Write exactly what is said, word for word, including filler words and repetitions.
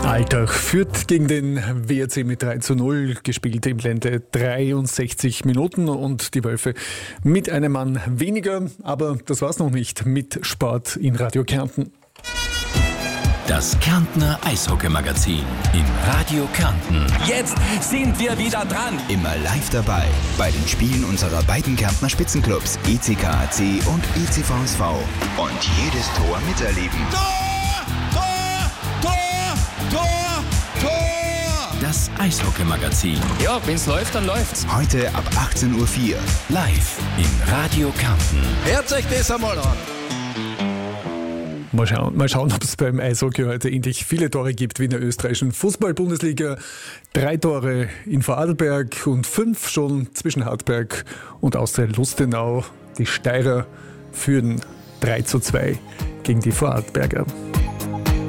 Altach führt gegen den W R C mit drei zu null, gespielt im Ländle dreiundsechzig Minuten und die Wölfe mit einem Mann weniger. Aber das war's noch nicht mit Sport in Radio Kärnten. Das Kärntner Eishockey-Magazin in Radio Kärnten. Jetzt sind wir wieder dran. Immer live dabei bei den Spielen unserer beiden Kärntner Spitzenclubs E C K A C und E C V S V. Und jedes Tor miterleben. Tor! Tor! Tor! Tor! Tor! Das Eishockey-Magazin. Ja, wenn's läuft, dann läuft's. Heute ab achtzehn Uhr vier. Live in Radio Kärnten. Hört euch das einmal an. Mal schauen, mal schauen, ob es beim Eishockey heute endlich viele Tore gibt wie in der österreichischen Fußball-Bundesliga. Drei Tore in Vorarlberg und fünf schon zwischen Hartberg und Austria Lustenau. Die Steirer führen drei zu zwei gegen die Vorarlberger.